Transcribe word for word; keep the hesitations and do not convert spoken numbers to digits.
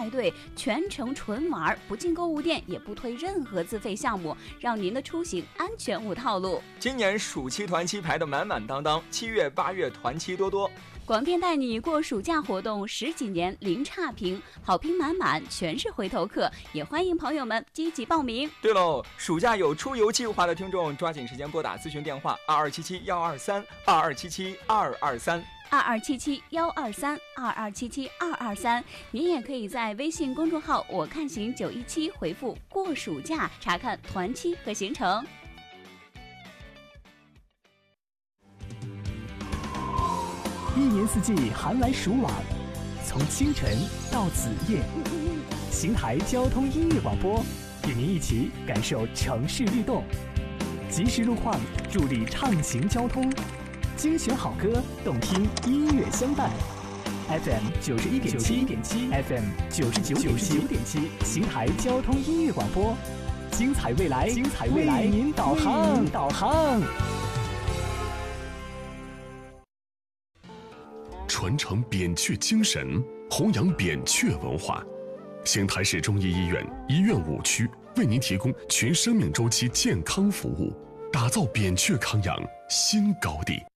队，全程纯玩，不进购物店，也不推任何自费项目，让您的出行安全无套路。 今年暑期团期排得满满当当，七月八月团期多多。 广电带你过暑假活动十几年零差评，好评满满，全是回头客，也欢迎朋友们积极报名。 对喽，暑假有出游计划的听众，抓紧时间拨打咨询电话二二七七幺二三二二七七二二三二二七七幺二三二二七七二二三。您也可以在微信公众号我看行九一七回复过暑假，查看团期和行程。 一年四季寒来暑往，从清晨到子夜，邢台交通音乐广播与您一起感受城市律动，及时路况助力畅行交通，精选好歌，动听音乐相伴。F M 九十一点七，F M 九十九点七，邢台交通音乐广播，精彩未来，精彩未来，为您导航，导航。 传承扁鹊精神，弘扬扁鹊文化。邢台市中医医院医院五区为您提供全生命周期健康服务，打造扁鹊康养新高地。